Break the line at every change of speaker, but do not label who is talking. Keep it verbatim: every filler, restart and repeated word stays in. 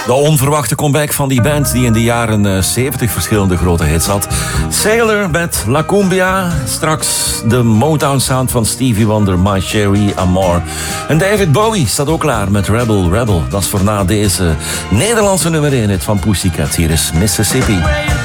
De onverwachte comeback van die band die in de jaren zeventig verschillende grote hits had. Sailor met La Cumbia. Straks de Motown sound van Stevie Wonder, My Cherry Amour. En David Bowie staat ook klaar met Rebel Rebel. Dat is voor na deze Nederlandse nummer één hit van Pussycat. Hier is Mississippi.